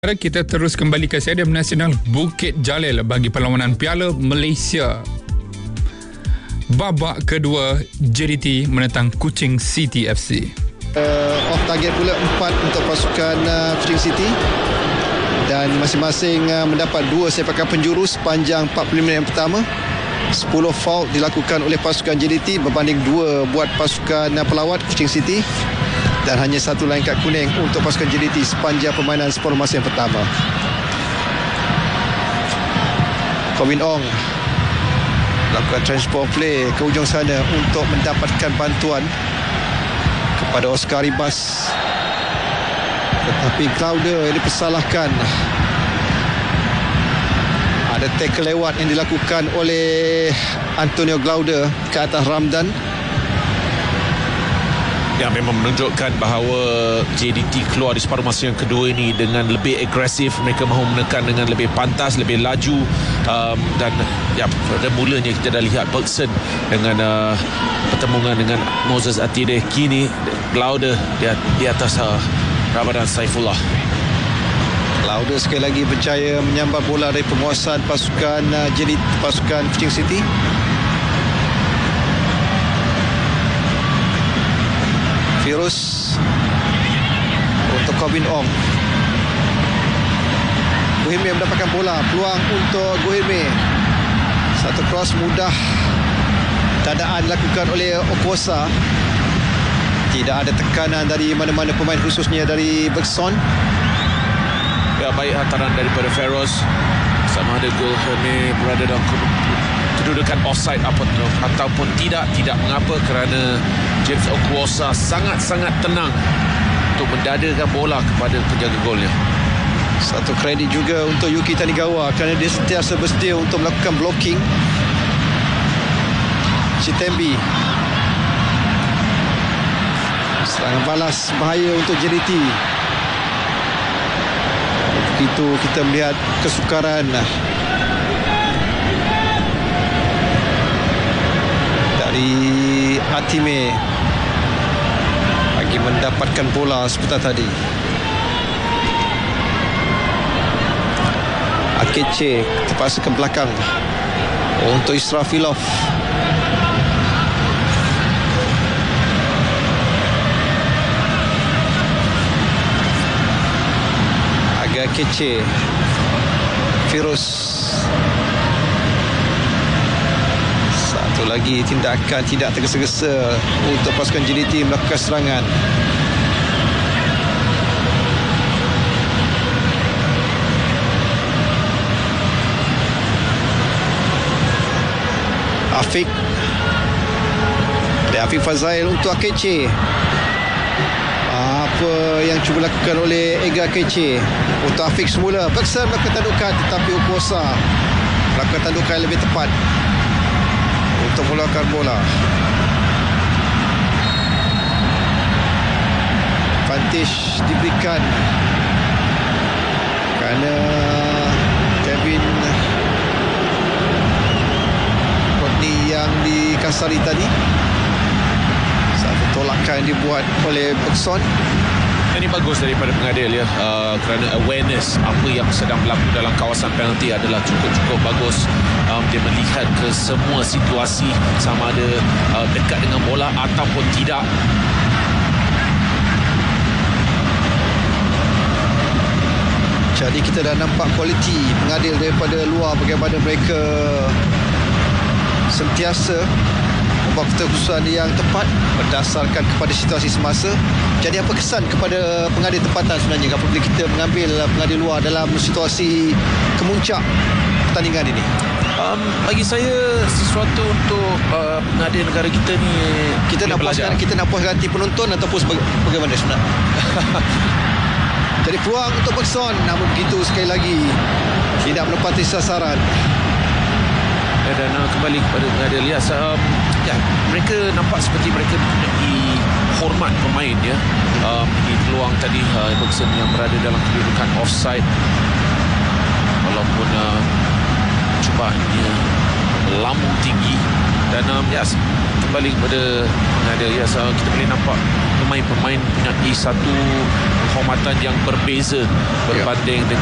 Kita terus kembali ke Stadium Nasional Bukit Jalil bagi perlawanan Piala Malaysia. Babak kedua, JDT menentang Kuching City FC. Off target pula 4 untuk pasukan Kuching City. Dan masing-masing mendapat 2 sepakan penjuru sepanjang 45 minit yang pertama. 10 fault dilakukan oleh pasukan JDT berbanding 2 buat pasukan pelawat Kuching City. Dan hanya 1 line kad kuning untuk pasukan JDT sepanjang permainan separuh masa yang pertama. Kevin Ong lakukan transport play ke ujung sana untuk mendapatkan bantuan kepada Oscar Ribas. Tetapi Glauder yang dipersalahkan. Ada tackle lewat yang dilakukan oleh Antonio Glauder ke atas Ramdan. Yang memang menunjukkan bahawa JDT keluar di separuh masa yang kedua ini dengan lebih agresif. Mereka mahu menekan dengan lebih pantas, lebih laju, dan pada mulanya kita dah lihat Bergson dengan pertemuan dengan Moses Atide. Kini Glauder di atas Ramadan Saifullah. Glauder sekali lagi berjaya menyambar bola dari penguasaan pasukan JDT, pasukan Kuching City. Virus untuk Kevin Ong. Guhime mendapatkan bola. Peluang untuk Guhime. Satu cross mudah. Dadaan dilakukan oleh Okuosa. Tidak ada tekanan dari mana-mana pemain, khususnya dari Bergson. Ya, baik hantaran daripada Feroz. Sama ada Guhime berada dalam kedudukan offside ataupun tidak mengapa, kerana James Okuosa sangat-sangat tenang untuk mendadakan bola kepada penjaga golnya. Satu kredit juga untuk Yuki Tanigawa kerana dia sentiasa bersedia untuk melakukan blocking. Chitembi. Serangan balas bahaya untuk JDT. Begitu kita melihat kesukaran dari Atime bagi mendapatkan bola seperti tadi. Akeche terpaksa ke belakang untuk Israfilov. Agak Akeche. Virus. Satu lagi tindakan tidak tergesa-gesa untuk pasukan JDT melakukan serangan. Afiq. Dan Afiq Fazail untuk Akeche. Apa yang cuba lakukan oleh Ega Akeche untuk Afiq semula. Bergson melakukan tandukan, tetapi Okuosa melakukan tandukan yang lebih tepat untuk mengeluarkan bola. Advantage diberikan kerana Kevin Rodney yang dikasari tadi. Satu tolakan yang dibuat oleh Bergson. Ini bagus daripada pengadil, ya, kerana awareness apa yang sedang berlaku dalam kawasan penalti adalah cukup bagus. Dia melihat ke semua situasi, sama ada dekat dengan bola ataupun tidak. Jadi kita dah nampak kualiti pengadil daripada luar, bagaimana mereka sentiasa membuat keputusan yang tepat berdasarkan kepada situasi semasa. Jadi apa kesan kepada pengadil tempatan sebenarnya apabila kita mengambil pengadil luar dalam situasi kemuncak pertandingan ini? Bagi saya sesuatu untuk pengadil negara kita ni, kita nak puas hati penonton ataupun bagaimana sebenarnya? Jadi peluang untuk Bergson, namun begitu sekali lagi tidak menepati sasaran. Dan kembali kepada pengadil, mereka nampak seperti mereka mempunyai hormat pemain, ya. Di peluang tadi Bergson yang berada dalam kedudukan offside, walaupun cubaannya lambung tinggi. Dan kembali kepada pengadil, kita boleh nampak pemain-pemain punya satu kehormatan yang berbeza berbanding dengan